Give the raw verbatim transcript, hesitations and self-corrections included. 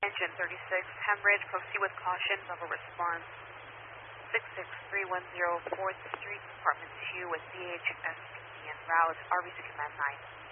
Engine thirty-six, Hemridge, proceed with caution, level response six six three one zero fourth Street, Apartment two with C H S P and route R B C Command nine.